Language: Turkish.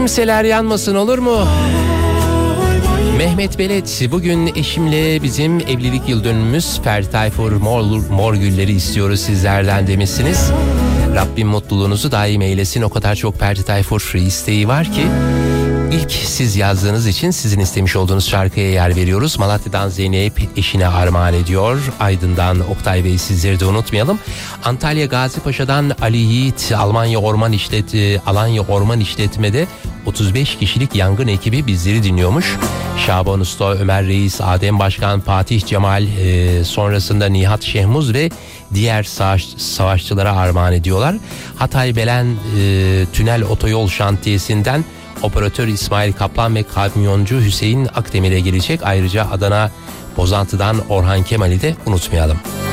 Kimseler yanmasın, olur mu? Mehmet Belet, bugün eşimle bizim evlilik yıl dönümümüz. Ferdi Tayfur mor gülleri istiyoruz sizlerden demişsiniz. Rabbim mutluluğunuzu daim eylesin. O kadar çok Ferdi Tayfur isteği var ki ilk siz yazdığınız için sizin istemiş olduğunuz şarkıya yer veriyoruz. Malatya'dan Zeynep eşine armağan ediyor. Aydın'dan Oktay Bey, sizleri de unutmayalım. Antalya Gazipaşa'dan Ali Yiğit, Alanya Orman İşletme'de 35 kişilik yangın ekibi bizleri dinliyormuş. Şaban Usta, Ömer Reis, Adem Başkan, Fatih Cemal, sonrasında Nihat Şehmuz ve diğer savaşçılara armağan ediyorlar. Hatay Belen Tünel Otoyol Şantiyesi'nden operatör İsmail Kaplan ve kamyoncu Hüseyin Akdemir'e gelecek. Ayrıca Adana Bozantı'dan Orhan Kemal'i de unutmayalım.